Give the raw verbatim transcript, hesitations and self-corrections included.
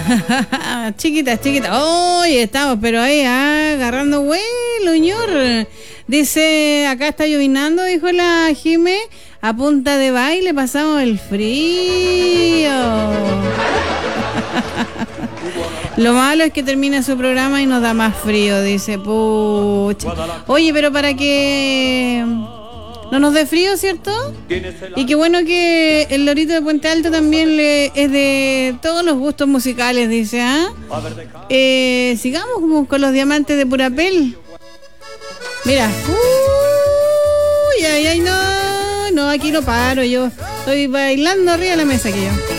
Chiquita, chiquita. Hoy estamos, pero ahí ah, agarrando vuelo, señor. Dice, acá está llovinando, dijo la Jime. A punta de baile pasamos el frío. Lo malo es que termina su programa y nos da más frío, dice. Pucha. Oye, pero para que no nos dé frío, ¿cierto? Y qué bueno que el Lorito de Puente Alto también le, es de todos los gustos musicales, dice. ¿Ah? Eh, sigamos como con los diamantes de Purapel. Mira. Uy, ay, ay, no. No, aquí no paro. Yo estoy bailando arriba de la mesa aquí yo.